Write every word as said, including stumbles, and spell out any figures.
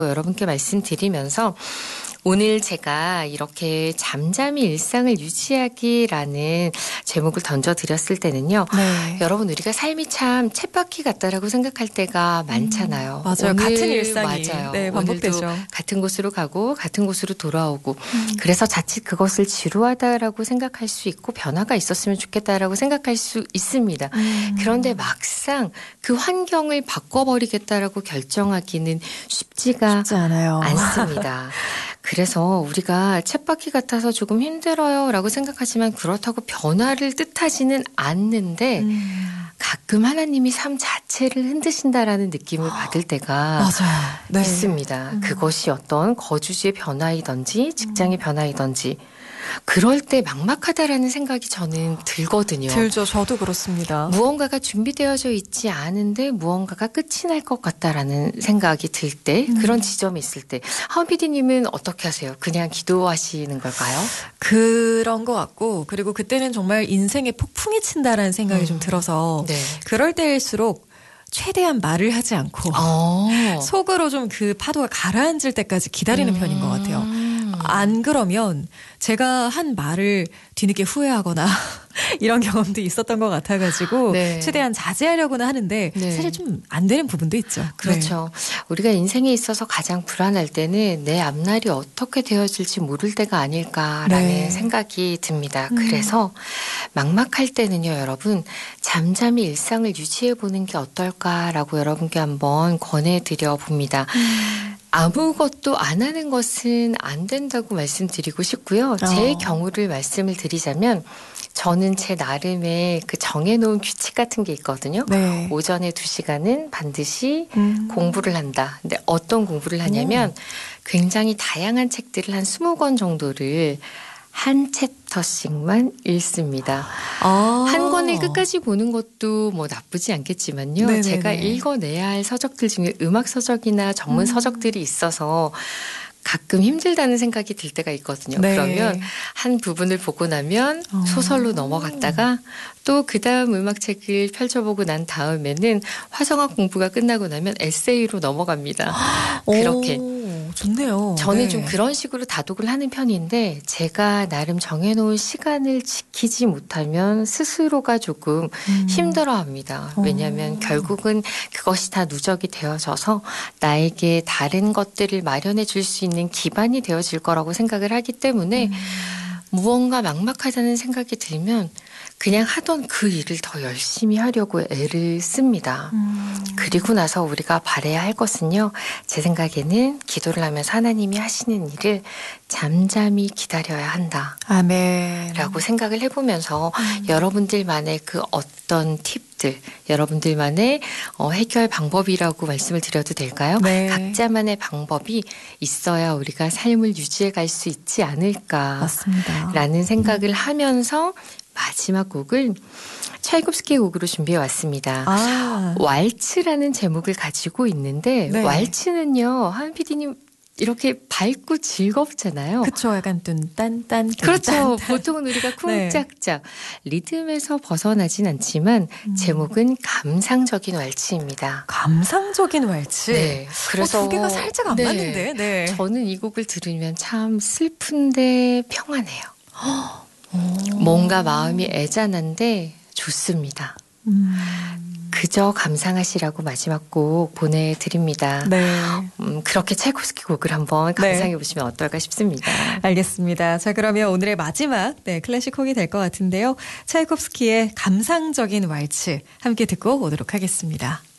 여러분께 말씀드리면서 오늘 제가 이렇게 잠잠히 일상을 유지하기라는 제목을 던져드렸을 때는요. 네. 여러분 우리가 삶이 참 쳇바퀴 같다라고 생각할 때가 많잖아요. 음, 맞아요. 오늘, 같은 일상이 맞아요. 네, 반복되죠. 오늘도 같은 곳으로 가고 같은 곳으로 돌아오고 음. 그래서 자칫 그것을 지루하다라고 생각할 수 있고 변화가 있었으면 좋겠다라고 생각할 수 있습니다. 음. 그런데 막상 그 환경을 바꿔버리겠다라고 결정하기는 쉽지가 쉽지 않아요. 않습니다. 그래서 우리가 쳇바퀴 같아서 조금 힘들어요 라고 생각하지만 그렇다고 변화를 뜻하지는 않는데 음. 가끔 하나님이 삶 자체를 흔드신다라는 느낌을 받을 때가 맞아요. 네. 있습니다. 음. 그것이 어떤 거주지의 변화이든지 직장의 음. 변화이든지 그럴 때 막막하다라는 생각이 저는 들거든요. 들죠. 저도 그렇습니다. 무언가가 준비되어져 있지 않은데 무언가가 끝이 날 것 같다라는 생각이 들 때 음. 그런 지점이 있을 때 하은 피디님은 어떻게 하세요? 그냥 기도하시는 걸까요? 그런 것 같고 그리고 그때는 정말 인생에 폭풍이 친다라는 생각이 음. 좀 들어서 네. 그럴 때일수록 최대한 말을 하지 않고 오. 속으로 좀 그 파도가 가라앉을 때까지 기다리는 음. 편인 것 같아요. 안 그러면 제가 한 말을 뒤늦게 후회하거나 이런 경험도 있었던 것 같아가지고 네. 최대한 자제하려고는 하는데 네. 사실 좀 안 되는 부분도 있죠. 그렇죠. 네. 우리가 인생에 있어서 가장 불안할 때는 내 앞날이 어떻게 되어질지 모를 때가 아닐까라는 네. 생각이 듭니다. 음. 그래서 막막할 때는요, 여러분 잠잠히 일상을 유지해보는 게 어떨까라고 여러분께 한번 권해드려 봅니다. 음. 아무것도 안 하는 것은 안 된다고 말씀드리고 싶고요. 제 어. 경우를 말씀을 드리자면 저는 제 나름의 그 정해놓은 규칙 같은 게 있거든요. 네. 오전에 두 시간은 반드시 음. 공부를 한다. 근데 어떤 공부를 하냐면 오. 굉장히 다양한 책들을 한 스무 권 정도를 한 챕터씩만 읽습니다. 아. 한 권을 끝까지 보는 것도 뭐 나쁘지 않겠지만요. 네네네. 제가 읽어내야 할 서적들 중에 음악 서적이나 전문 음. 서적들이 있어서 가끔 힘들다는 생각이 들 때가 있거든요. 네. 그러면 한 부분을 보고 나면 어. 소설로 넘어갔다가 또 그 다음 음악책을 펼쳐보고 난 다음에는 화성학 공부가 끝나고 나면 에세이로 넘어갑니다. 그렇게. 좋네요. 저는 네. 좀 그런 식으로 다독을 하는 편인데 제가 나름 정해놓은 시간을 지키지 못하면 스스로가 조금 음. 힘들어합니다. 왜냐하면 오. 결국은 그것이 다 누적이 되어져서 나에게 다른 것들을 마련해 줄 수 있는 기반이 되어질 거라고 생각을 하기 때문에 음. 무언가 막막하다는 생각이 들면 그냥 하던 그 일을 더 열심히 하려고 애를 씁니다. 음. 그리고 나서 우리가 바라야 할 것은요. 제 생각에는 기도를 하면서 하나님이 하시는 일을 잠잠히 기다려야 한다. 아멘. 라고 생각을 해보면서 음. 여러분들만의 그 어떤 팁들, 여러분들만의 어, 해결 방법이라고 말씀을 드려도 될까요? 네. 각자만의 방법이 있어야 우리가 삶을 유지해 갈 수 있지 않을까. 맞습니다. 라는 생각을 음. 하면서 마지막 곡을 차이콥스키의 곡으로 준비해 왔습니다. 아. 왈츠라는 제목을 가지고 있는데 네. 왈츠는요. 하은 피디님 이렇게 밝고 즐겁잖아요. 그렇죠. 약간 뚠딴딴. 그렇죠. 딴딴. 보통은 우리가 쿵짝짝. 네. 리듬에서 벗어나진 않지만 음. 제목은 감상적인 왈츠입니다. 감상적인 왈츠? 네. 그래서 어, 두 개가 살짝 안 네. 맞는데. 네. 저는 이 곡을 들으면 참 슬픈데 평안해요. 뭔가 마음이 애잔한데 좋습니다. 음. 그저 감상하시라고 마지막 곡 보내드립니다. 네. 음, 그렇게 차이콥스키 곡을 한번 감상해 보시면 네. 어떨까 싶습니다. 알겠습니다. 자, 그러면 오늘의 마지막 네, 클래식 곡이 될 것 같은데요. 차이콥스키의 감상적인 왈츠 함께 듣고 오도록 하겠습니다.